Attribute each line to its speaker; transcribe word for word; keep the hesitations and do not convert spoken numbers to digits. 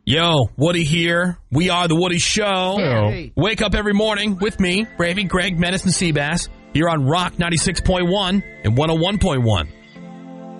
Speaker 1: Yo, Woody here. We are The Woody Show.
Speaker 2: Hey.
Speaker 1: Wake up every morning with me, Bravey, Greg, Menace, and Seabass, here on Rock ninety-six point one and one oh one point one.